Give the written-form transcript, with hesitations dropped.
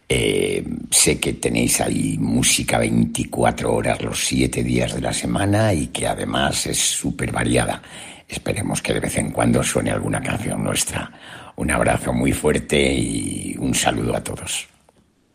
Sé que tenéis ahí música 24 horas los 7 días de la semana y que además es súper variada. Esperemos que de vez en cuando suene alguna canción nuestra. Un abrazo muy fuerte y un saludo a todos.